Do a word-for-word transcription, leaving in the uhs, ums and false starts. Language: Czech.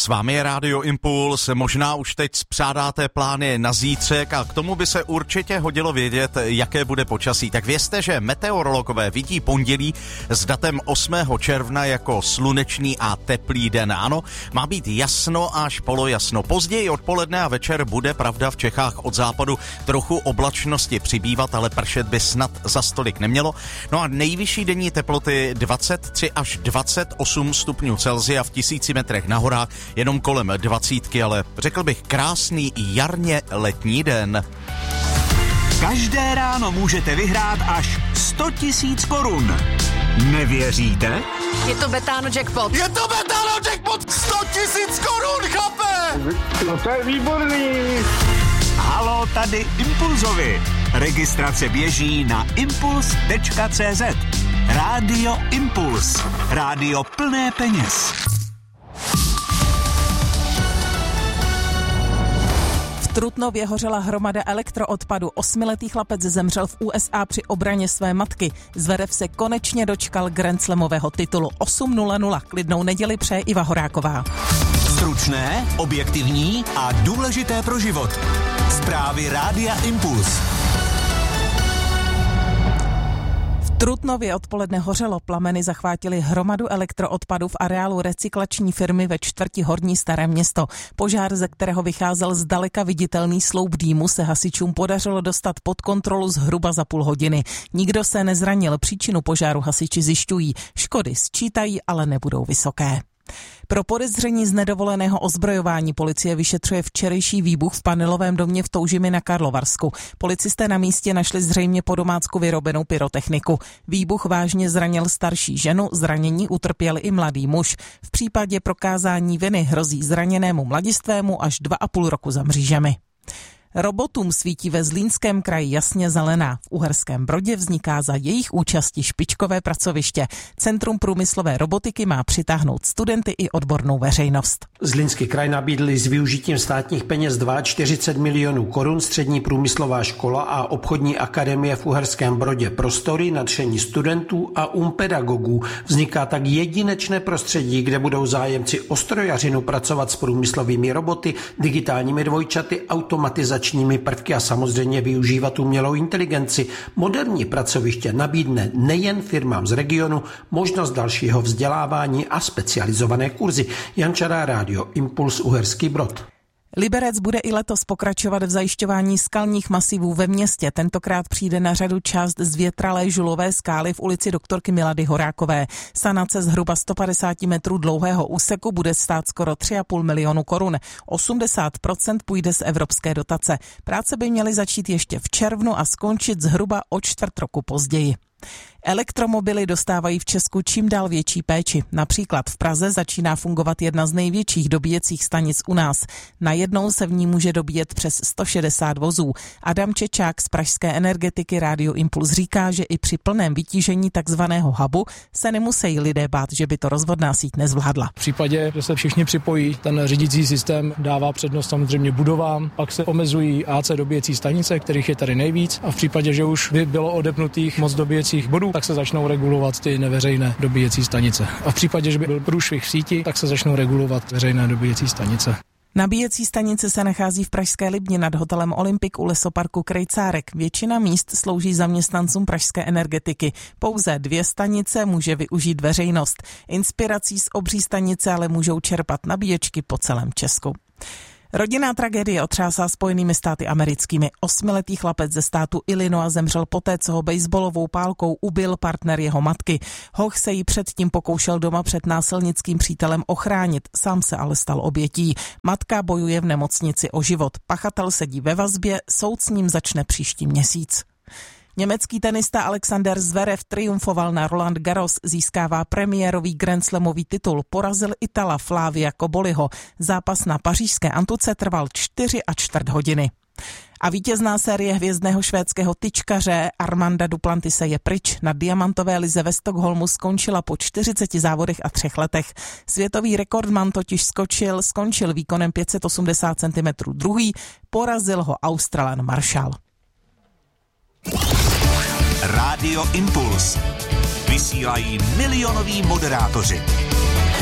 S vámi je Rádio Impuls, možná už teď spřádáte plány na zítřek a k tomu by se určitě hodilo vědět, jaké bude počasí. Tak vězte, že meteorologové vidí pondělí s datem osmého června jako slunečný a teplý den. Ano, má být jasno až polojasno. Později odpoledne a večer bude, pravda, v Čechách od západu trochu oblačnosti přibývat, ale pršet by snad za stolik nemělo. No a nejvyšší denní teploty dvacet tři až dvacet osm stupňů Celsia, v tisíci metrech na horách jenom kolem dvacítky, ale řekl bych krásný jarně letní den. Každé ráno můžete vyhrát až sto tisíc korun. Nevěříte? Je to Betano jackpot. Je to Betano jackpot! sto tisíc korun, chlape! No to je výborný! Halo, tady Impulzovi. Registrace běží na impuls tečka cé zet. Rádio Impuls. Rádio plné peněz. V Trutnově hořela hromada elektroodpadu. Osmiletý chlapec zemřel v U S A při obraně své matky. Zverev se konečně dočkal Grand Slamového titulu. osm nula nula. Klidnou neděli přeje Iva Horáková. Stručné, objektivní a důležité pro život. Zprávy Rádia Impuls. V Trutnově odpoledne hořelo, plameny zachvátily hromadu elektroodpadu v areálu recyklační firmy ve čtvrti Horní Staré Město. Požár, ze kterého vycházel zdaleka viditelný sloup dýmu, se hasičům podařilo dostat pod kontrolu zhruba za půl hodiny. Nikdo se nezranil, příčinu požáru hasiči zjišťují. Škody sčítají, ale nebudou vysoké. Pro podezření z nedovoleného ozbrojování policie vyšetřuje včerejší výbuch v panelovém domě v Toužimi na Karlovarsku. Policisté na místě našli zřejmě po domácku vyrobenou pyrotechniku. Výbuch vážně zranil starší ženu, zranění utrpěl i mladý muž. V případě prokázání viny hrozí zraněnému mladistvému až dva a půl roku za mřížemi. Robotům svítí ve Zlínském kraji jasně zelená. V Uherském Brodě vzniká za jejich účasti špičkové pracoviště. Centrum průmyslové robotiky má přitáhnout studenty i odbornou veřejnost. Zlínský kraj nabídli s využitím státních peněz čtyřicet dva milionů korun střední průmyslová škola a obchodní akademie v Uherském Brodě prostory, nadšení studentů a um pedagogů. Vzniká tak jedinečné prostředí, kde budou zájemci o strojařinu pracovat s průmyslovými roboty, digitálními dvojčaty, automatizačními prvky a samozřejmě využívat umělou inteligenci. Moderní pracoviště nabídne nejen firmám z regionu možnost dalšího vzdělávání a specializované kurzy. Jan Čará, Rádio Impuls, Uherský Brod. Liberec bude i letos pokračovat v zajišťování skalních masivů ve městě. Tentokrát přijde na řadu část zvětralé žulové skály v ulici doktorky Milady Horákové. Sanace zhruba sto padesát metrů dlouhého úseku bude stát skoro tři a půl milionu korun. osmdesát procent půjde z evropské dotace. Práce by měly začít ještě v červnu a skončit zhruba o čtvrt roku později. Elektromobily dostávají v Česku čím dál větší péči. Například v Praze začíná fungovat jedna z největších dobíjecích stanic u nás. Najednou se v ní může dobíjet přes sto šedesát vozů. Adam Čečák z pražské energetiky Rádio Impuls říká, že i při plném vytížení takzvaného hubu se nemusí lidé bát, že by to rozvodná síť nezvládla. V případě, že se všichni připojí, ten řídící systém dává přednost samozřejmě budovám, pak se omezují A C dobíjecí stanice, kterých je tady nejvíc, a v případě, že už by bylo odepnutých moc dobíjecích bodů, tak se začnou regulovat ty neveřejné dobíjecí stanice. A v případě, že by byl průšvih v síti, tak se začnou regulovat veřejné dobíjecí stanice. Nabíjecí stanice se nachází v pražské Libni nad hotelem Olympik u lesoparku Krejcárek. Většina míst slouží zaměstnancům pražské energetiky. Pouze dvě stanice může využít veřejnost. Inspirací z obří stanice ale můžou čerpat nabíječky po celém Česku. Rodinná tragédie otřásá Spojenými státy americkými. Osmiletý chlapec ze státu Illinois zemřel poté, co ho baseballovou pálkou ubil partner jeho matky. Hoch se jí předtím pokoušel doma před násilnickým přítelem ochránit, sám se ale stal obětí. Matka bojuje v nemocnici o život. Pachatel sedí ve vazbě, soud s ním začne příští měsíc. Německý tenista Alexander Zverev triumfoval na Roland Garros, získává premiérový Grand Slamový titul, porazil Itala Flavia Koboliho. Zápas na pařížské Antuce trval čtyři a čtvrt hodiny. A vítězná série hvězdného švédského tyčkaře Armanda Duplantise je pryč. Na diamantové lize ve Stockholmu skončila po čtyřiceti závodech a třech letech. Světový rekordman totiž skočil, skončil výkonem pět set osmdesát centimetrů druhý, porazil ho Australan Marshall. Rádio Impuls. Vysílají milionoví moderátoři.